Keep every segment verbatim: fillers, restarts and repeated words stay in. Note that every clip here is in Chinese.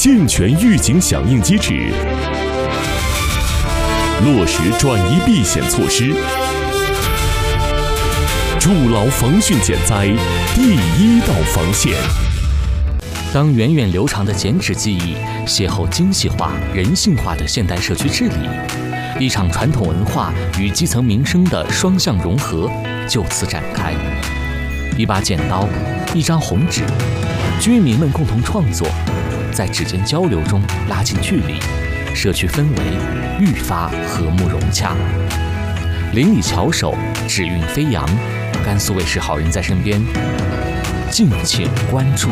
健全预警响应机制，落实转移避险措施，筑牢防汛减灾第一道防线。 当源远流长的剪纸技艺邂逅精细化、人性化的现代社区治理，一场传统文化与基层民生的双向融合就此展开。一把剪刀，一张红纸，居民们共同创作，在指尖交流中拉近距离，社区氛围愈发和睦融洽。邻里巧手，纸韵飞扬。甘肃卫视好人在身边，敬请关注。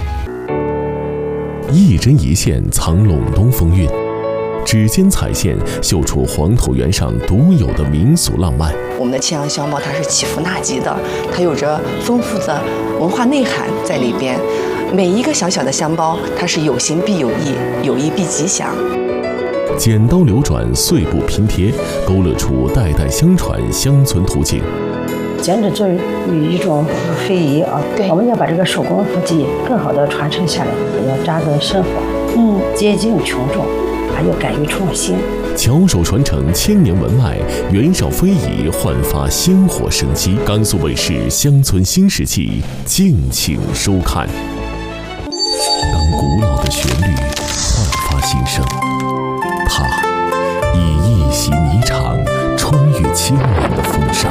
一针一线藏陇东风韵，指尖彩线绣出黄土原上独有的民俗浪漫。 我们的庆阳香包它是祈福纳吉的，它有着丰富的文化内涵在里边。每一个小小的香包，它是有形必有义，有义必吉祥。 剪刀流转，碎布拼贴，勾勒出代代相传乡村图景。 剪纸作为一种非遗啊，对，我们要把这个手工艺技艺更好的传承下来，要扎根生活，嗯，接近群众，还要敢于创新。 巧手传承千年文脉，袁绍非遗焕发鲜活生机。甘肃卫视乡村新世纪，敬请收看。当古老的旋律焕发新生，它以一袭霓裳穿越千年的风沙。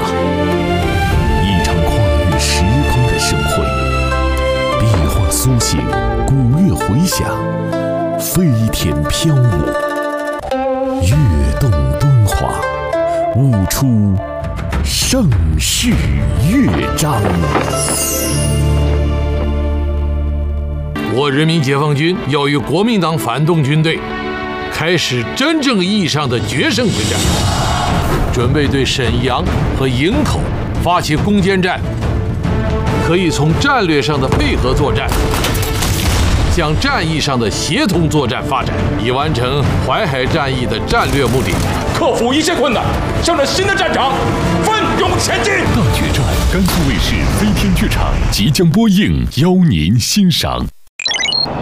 时空的盛会，壁画苏醒，古乐回响，飞天飘舞，跃动敦煌，舞出盛世乐章。 我人民解放军要与国民党反动军队开始真正意义上的决胜之战，准备对沈阳和营口发起攻坚战。可以从战略上的配合作战向战役上的协同作战发展，以完成淮海战役的战略目的， 克服一切困难，向着新的战场奋勇前进。 大决战，甘肃卫视飞天剧场即将播映，邀您欣赏。